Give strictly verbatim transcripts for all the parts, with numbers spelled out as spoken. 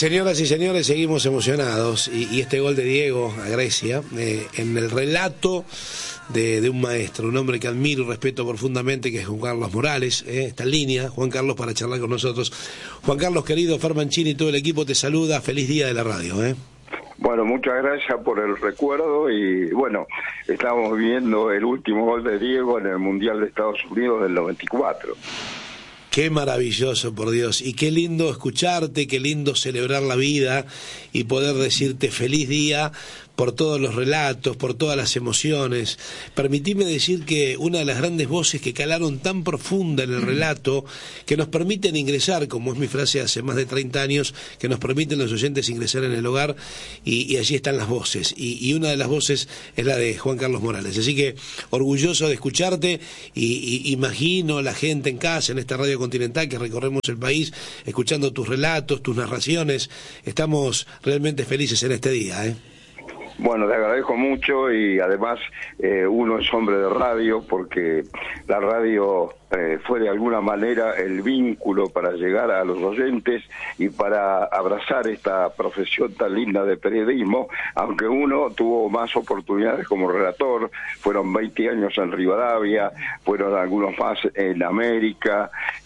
Señoras y señores, seguimos emocionados y, y este gol de Diego a Grecia, eh, en el relato de, de un maestro, un hombre que admiro y respeto profundamente, que es Juan Carlos Morales, eh, está en línea, Juan Carlos, para charlar con nosotros. Juan Carlos, querido, Fer Mancini y todo el equipo te saluda, feliz día de la radio. Eh. Bueno, muchas gracias por el recuerdo y bueno, estamos viendo el último gol de Diego en el Mundial de Estados Unidos del noventa y cuatro. Qué maravilloso, por Dios, y qué lindo escucharte, qué lindo celebrar la vida y poder decirte feliz día por todos los relatos, por todas las emociones. Permitime decir que una de las grandes voces que calaron tan profunda en el relato, que nos permiten ingresar, como es mi frase hace más de treinta años, que nos permiten los oyentes ingresar en el hogar, y, y allí están las voces, y, y una de las voces es la de Juan Carlos Morales. Así que orgulloso de escucharte, y, y imagino la gente en casa, en esta radio continental que recorremos el país, escuchando tus relatos, tus narraciones. Estamos realmente felices en este día, ¿eh? Bueno, te agradezco mucho y además eh, uno es hombre de radio porque la radio eh, fue de alguna manera el vínculo para llegar a los oyentes y para abrazar esta profesión tan linda de periodismo, aunque uno tuvo más oportunidades como relator, fueron veinte años en Rivadavia, fueron algunos más en América,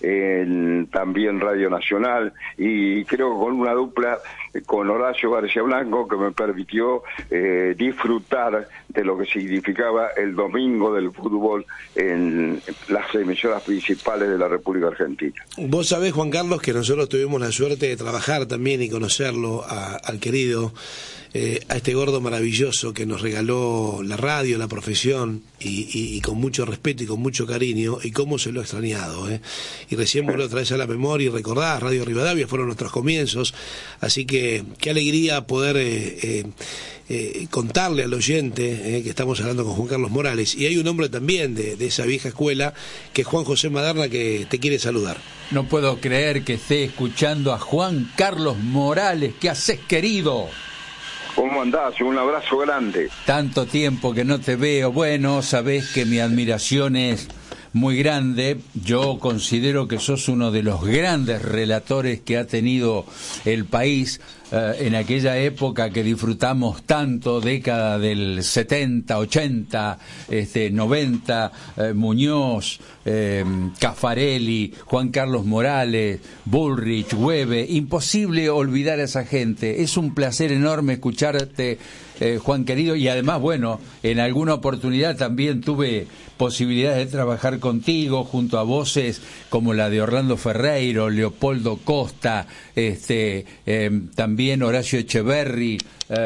en también Radio Nacional, y creo que con una dupla con Horacio García Blanco que me permitió eh, disfrutar de lo que significaba el domingo del fútbol en las emisoras principales de la República Argentina. Vos sabés, Juan Carlos, que nosotros tuvimos la suerte de trabajar también y conocerlo a, al querido, eh, a este gordo maravilloso que nos regaló la radio, la profesión, y, y, y con mucho respeto y con mucho cariño, y cómo se lo ha extrañado, ¿eh? Y recién vos lo traes a la memoria y recordás, Radio Rivadavia fueron nuestros comienzos, así que qué alegría poder eh, eh, eh, contarle al oyente eh, que estamos hablando con Juan Carlos Morales, y hay un hombre también de, de esa vieja escuela, que es Juan José Maderna, que te quiere saludar. No puedo creer que esté escuchando a Juan Carlos Morales. ¿Qué haces, querido? ¿Cómo andás? Un abrazo grande. Tanto tiempo que no te veo. Bueno, sabés que mi admiración es muy grande. Yo considero que sos uno de los grandes relatores que ha tenido el país eh, en aquella época que disfrutamos tanto, década del setenta, ochenta, este, noventa, eh, Muñoz, eh, Caffarelli, Juan Carlos Morales, Bullrich, Webe. Imposible olvidar a esa gente. Es un placer enorme escucharte, eh, Juan querido, y además, bueno, en alguna oportunidad también tuve posibilidades de trabajar contigo junto a voces como la de Orlando Ferreiro, Leopoldo Costa, este, eh, también Horacio Echeverri,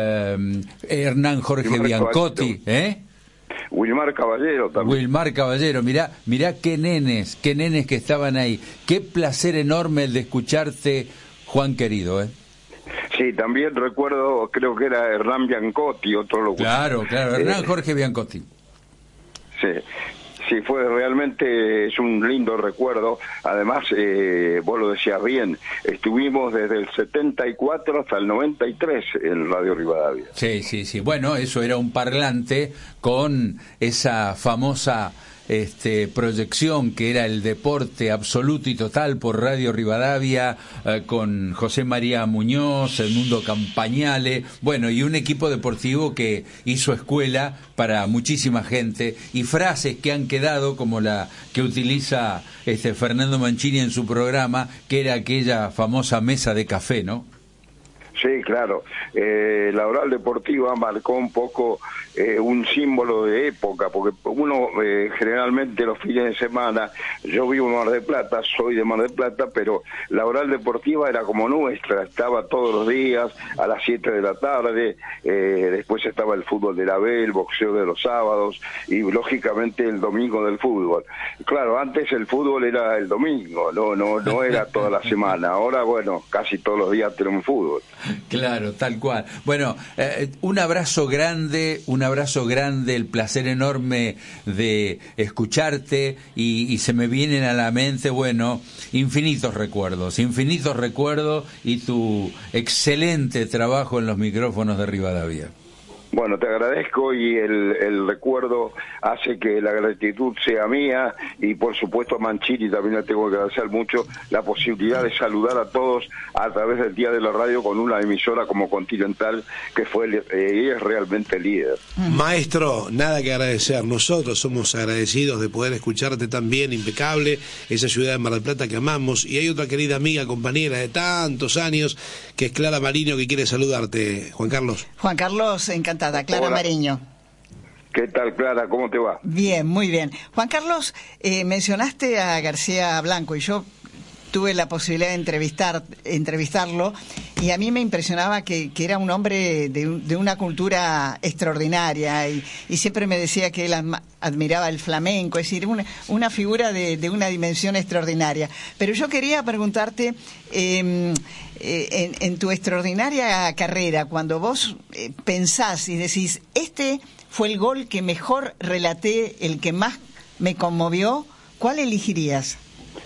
eh, Hernán Jorge Wilmar Biancotti, Caballero. ¿eh? Wilmar Caballero también. Wilmar Caballero, mirá, mirá qué nenes, qué nenes que estaban ahí. Qué placer enorme el de escucharte, Juan querido, ¿eh? Sí, también recuerdo, creo que era Hernán Biancotti, otro locutor. Claro, claro, Hernán Eh, Jorge Biancotti. Sí, sí, fue realmente, es un lindo recuerdo. Además, eh, vos lo decías bien, estuvimos desde el setenta y cuatro hasta el noventa y tres en Radio Rivadavia. Sí, sí, sí. Bueno, eso era un parlante con esa famosa este, proyección que era el deporte absoluto y total por Radio Rivadavia, eh, con José María Muñoz, el Mundo Campañale, bueno, y un equipo deportivo que hizo escuela para muchísima gente, y frases que han quedado como la que utiliza este Fernando Mancini en su programa, que era aquella famosa mesa de café, ¿no? Sí, claro. Eh, la oral deportiva marcó un poco eh, un símbolo de época, porque uno eh, generalmente los fines de semana, yo vivo en Mar del Plata, soy de Mar del Plata, pero la oral deportiva era como nuestra, estaba todos los días a las siete de la tarde, eh, después estaba el fútbol de la B, el boxeo de los sábados y lógicamente el domingo del fútbol. Claro, antes el fútbol era el domingo, no, no, no era toda la semana, ahora bueno, casi todos los días tenemos fútbol. Claro, tal cual. Bueno, eh, un abrazo grande, un abrazo grande, el placer enorme de escucharte, y, y se me vienen a la mente, bueno, infinitos recuerdos, infinitos recuerdos y tu excelente trabajo en los micrófonos de Rivadavia. Bueno, te agradezco y el, el recuerdo hace que la gratitud sea mía y por supuesto a Mancini también le tengo que agradecer mucho la posibilidad de saludar a todos a través del Día de la Radio con una emisora como Continental que fue eh, y es realmente líder. Maestro, nada que agradecer, nosotros somos agradecidos de poder escucharte tan bien, impecable, esa ciudad de Mar del Plata que amamos, y hay otra querida amiga, compañera de tantos años que es Clara Mariño que quiere saludarte, Juan Carlos. Juan Carlos, encantada. Clara Hola. Mariño. ¿Qué tal, Clara? ¿Cómo te va? Bien, muy bien. Juan Carlos, eh, mencionaste a García Blanco y yo tuve la posibilidad de entrevistar, entrevistarlo y a mí me impresionaba que, que era un hombre de, de una cultura extraordinaria y, y siempre me decía que él admiraba el flamenco, es decir, una, una figura de, de una dimensión extraordinaria. Pero yo quería preguntarte, eh, eh, en, en tu extraordinaria carrera, cuando vos eh, pensás y decís, este fue el gol que mejor relaté, el que más me conmovió, ¿cuál elegirías?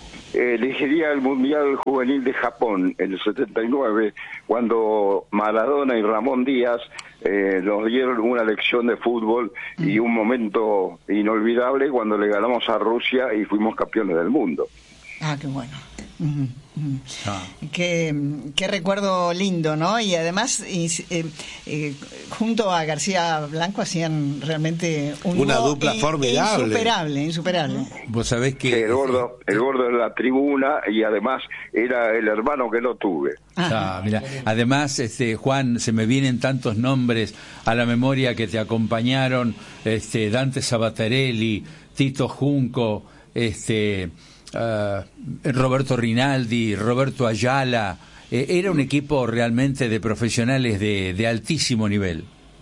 Elegiría el Mundial Juvenil de Japón en el setenta y nueve, cuando Maradona y Ramón Díaz eh, nos dieron una lección de fútbol y un momento inolvidable cuando le ganamos a Rusia y fuimos campeones del mundo. Ah, qué bueno. Uh-huh. Uh-huh. Ah. Qué, qué recuerdo lindo, ¿no? Y además, y, eh, eh, junto a García Blanco hacían realmente un una dupla in, formidable. Insuperable, insuperable. Vos sabés que... Sí, el gordo, el gordo en la tribuna y además era el hermano que no tuve. Ah, mira, además, este, Juan, se me vienen tantos nombres a la memoria que te acompañaron, este, Dante Sabatarelli, Tito Junco, este... Uh, Roberto Rinaldi, Roberto Ayala, eh, era un equipo realmente de profesionales de, de altísimo nivel.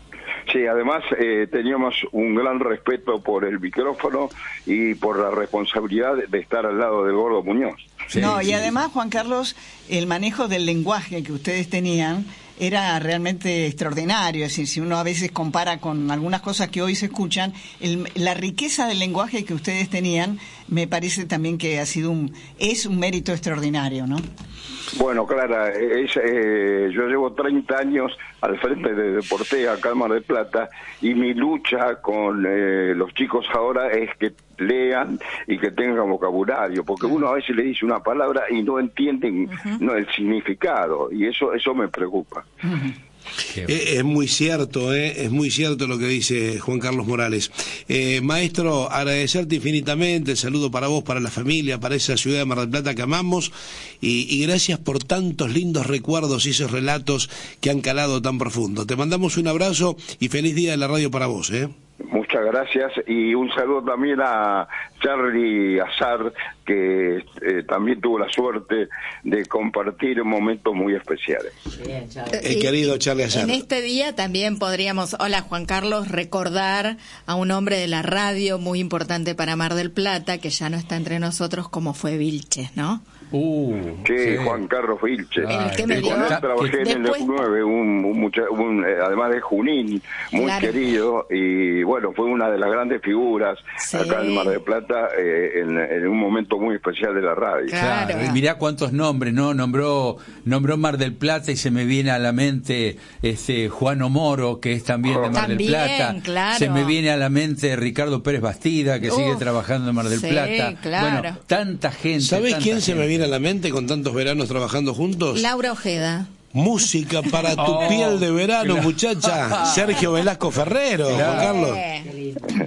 Sí, además eh, teníamos un gran respeto por el micrófono y por la responsabilidad de estar al lado del Gordo Muñoz. Sí, no, y sí. Además, Juan Carlos, el manejo del lenguaje que ustedes tenían era realmente extraordinario. Es decir, si uno a veces compara con algunas cosas que hoy se escuchan, el, la riqueza del lenguaje que ustedes tenían, me parece también que ha sido un es un mérito extraordinario, ¿no? Bueno, Clara, es, eh, yo llevo treinta años al frente de Deportea, acá en Mar del Plata, y mi lucha con eh, los chicos ahora es que lean y que tengan vocabulario, porque uno a veces le dice una palabra y no entienden uh-huh. no, el significado, y eso eso me preocupa. Uh-huh. Eh, es muy cierto, eh, es muy cierto lo que dice Juan Carlos Morales. Eh, maestro, agradecerte infinitamente, el saludo para vos, para la familia, para esa ciudad de Mar del Plata que amamos, y, y gracias por tantos lindos recuerdos y esos relatos que han calado tan profundo. Te mandamos un abrazo y feliz día de la radio para vos, ¿eh? Muchas gracias y un saludo también a Charlie Azar, que eh, también tuvo la suerte de compartir momentos muy especiales. Bien, Charlie. El querido Charlie Azar. En este día también podríamos, hola Juan Carlos, recordar a un hombre de la radio muy importante para Mar del Plata, que ya no está entre nosotros, como fue Vilches, ¿no? Uh, sí, sí, Juan Carlos Vilches. El que me dio... Con él trabajé en el nueve, un, un, mucha, un, eh, además de Junín, muy claro. querido, y bueno, fue una de las grandes figuras sí. acá en Mar del Plata, eh, en, en un momento muy especial de la radio. Claro. Claro. Y mirá cuántos nombres, ¿no? Nombró nombró Mar del Plata y se me viene a la mente este Juan Omoro, que es también oh. de Mar también, del Plata. Claro. Se me viene a la mente Ricardo Pérez Bastida, que Uf, sigue trabajando en Mar del sí, Plata. Claro. Bueno, tanta gente. ¿Sabés quién gente. se me viene a la mente con tantos veranos trabajando juntos? Laura Ojeda. Música para tu oh, piel de verano, claro. muchacha. Sergio Velasco Ferrero, claro. Juan Carlos.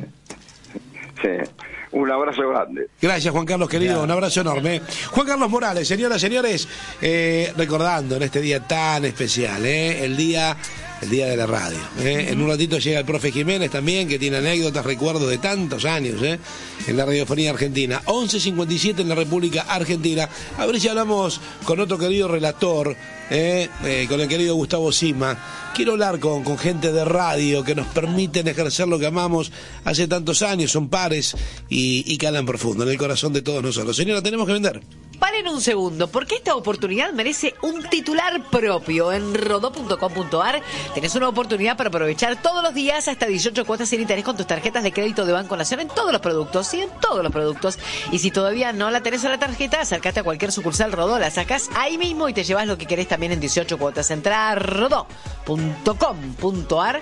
Sí. Un abrazo grande. Gracias, Juan Carlos, querido. Claro. Un abrazo enorme. Juan Carlos Morales, señoras y señores, eh, recordando en este día tan especial, eh, el día... El día de la radio. ¿eh? En un ratito llega el profe Jiménez también, que tiene anécdotas, recuerdos de tantos años ¿eh? en la radiofonía argentina. once cincuenta y siete en la República Argentina. A ver si hablamos con otro querido relator, ¿eh? Eh, con el querido Gustavo Sima. Quiero hablar con, con gente de radio que nos permiten ejercer lo que amamos hace tantos años, son pares y, y calan profundo en el corazón de todos nosotros. Señora, tenemos que vender. Paren un segundo, porque esta oportunidad merece un titular propio. En rodó punto com punto ar tenés una oportunidad para aprovechar todos los días hasta dieciocho cuotas sin interés con tus tarjetas de crédito de Banco Nación en todos los productos, sí, en todos los productos. Y si todavía no la tenés a la tarjeta, acércate a cualquier sucursal Rodó, la sacás ahí mismo y te llevas lo que querés también en dieciocho cuotas. Entrá a rodó punto com punto ar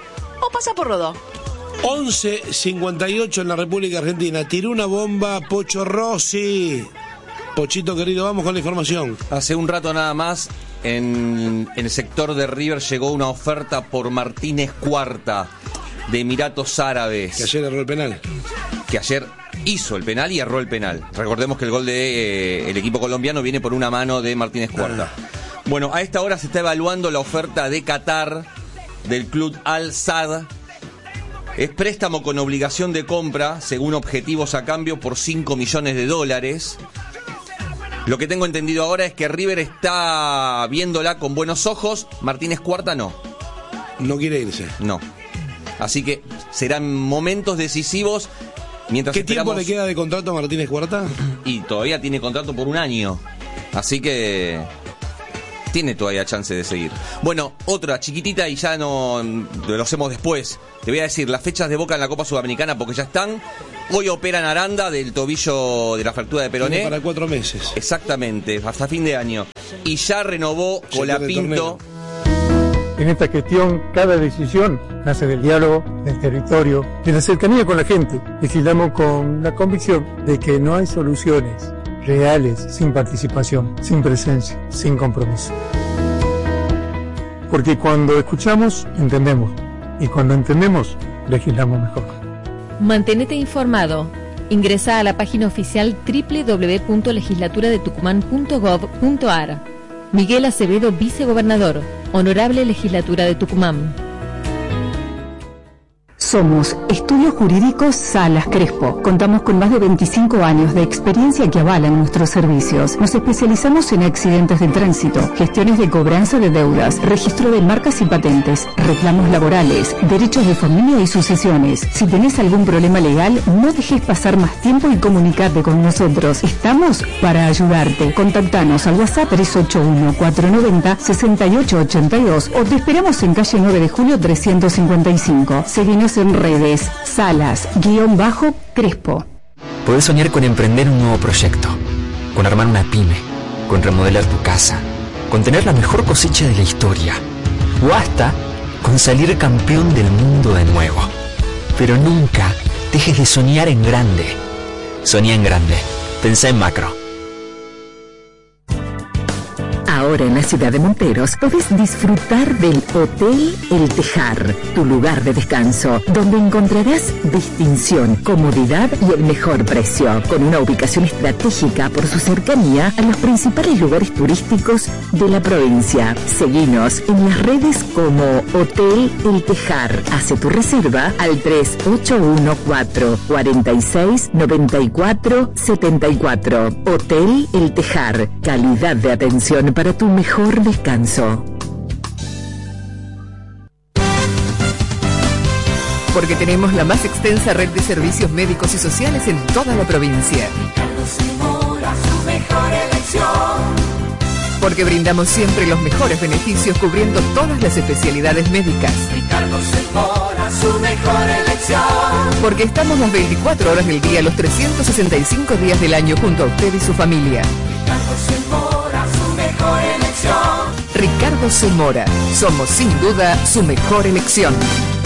¿Cómo pasa por Rodó? once cincuenta y ocho en la República Argentina. Tiró una bomba Pocho Rossi. Pochito querido, vamos con la información. Hace un rato nada más, en, en el sector de River llegó una oferta por Martínez Cuarta, de Emiratos Árabes. Que ayer erró el penal. Que ayer hizo el penal y erró el penal. Recordemos que el gol de eh, el equipo colombiano viene por una mano de Martínez Cuarta. Ah. Bueno, a esta hora se está evaluando la oferta de Qatar del club Al Sadd. Es préstamo con obligación de compra, según objetivos a cambio, por cinco millones de dólares. Lo que tengo entendido ahora es que River está viéndola con buenos ojos. Martínez Cuarta no. No quiere irse. No. Así que serán momentos decisivos. Mientras ¿Qué esperamos... tiempo le queda de contrato a Martínez Cuarta? Y todavía tiene contrato por un año. Así que tiene todavía chance de seguir. Bueno, otra chiquitita y ya no lo hacemos después. Te voy a decir las fechas de Boca en la Copa Sudamericana porque ya están. Hoy operan Aranda del tobillo de la fractura de peroné. Tiene para cuatro meses. Exactamente, hasta fin de año. Y ya renovó Colapinto. En esta gestión, cada decisión nace del diálogo, del territorio, de la cercanía con la gente. Legislamos con la convicción de que no hay soluciones reales sin participación, sin presencia, sin compromiso. Porque cuando escuchamos, entendemos. Y cuando entendemos, legislamos mejor. Mantenete informado. Ingresa a la página oficial doble u doble u doble u punto legislatura de tucumán punto gov punto ar. Miguel Acevedo, vicegobernador. Honorable Legislatura de Tucumán. Somos Estudios Jurídicos Salas Crespo. Contamos con más de veinticinco años de experiencia que avalan nuestros servicios. Nos especializamos en accidentes de tránsito, gestiones de cobranza de deudas, registro de marcas y patentes, reclamos laborales, derechos de familia y sucesiones. Si tenés algún problema legal, no dejes pasar más tiempo y comunicate con nosotros. Estamos para ayudarte. Contactanos al WhatsApp tres ocho uno, cuatro nueve cero, seis ocho ocho dos o te esperamos en calle nueve de julio trescientos cincuenta y cinco. Seguinos en redes, Salas, guión bajo, Crespo. Podés soñar con emprender un nuevo proyecto, con armar una pyme, con remodelar tu casa, con tener la mejor cosecha de la historia, o hasta con salir campeón del mundo de nuevo. Pero nunca dejes de soñar en grande. Soñá en grande. Pensá en macro. Ahora en la ciudad de Monteros podés disfrutar del Hotel El Tejar, tu lugar de descanso, donde encontrarás distinción, comodidad y el mejor precio, con una ubicación estratégica por su cercanía a los principales lugares turísticos de la provincia. Seguinos en las redes como Hotel El Tejar. Hace tu reserva al tres ocho uno cuatro, cuatro seis, nueve cuatro siete cuatro. Hotel El Tejar, calidad de atención para tu mejor descanso. Porque tenemos la más extensa red de servicios médicos y sociales en toda la provincia. Ricardo Zamora, su mejor elección. Porque brindamos siempre los mejores beneficios cubriendo todas las especialidades médicas. Ricardo Zamora, su mejor elección. Porque estamos las veinticuatro horas del día, los trescientos sesenta y cinco días del año junto a usted y su familia. Ricardo Zamora, su mejor elección. Ricardo Zamora, somos sin duda su mejor elección.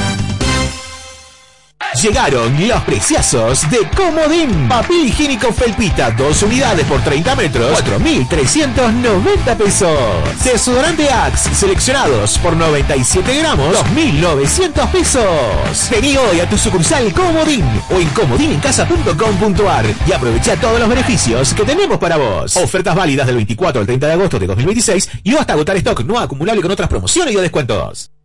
Llegaron los preciazos de Comodín. Papel higiénico Felpita, dos unidades por treinta metros, cuatro mil trescientos noventa pesos. Desodorante Axe, seleccionados por noventa y siete gramos, dos mil novecientos pesos. Vení hoy a tu sucursal Comodín o en comodín en casa punto com punto ar y aprovecha todos los beneficios que tenemos para vos. Ofertas válidas del veinticuatro al treinta de agosto de dos mil veintiséis y o hasta agotar stock no acumulable con otras promociones y o descuentos.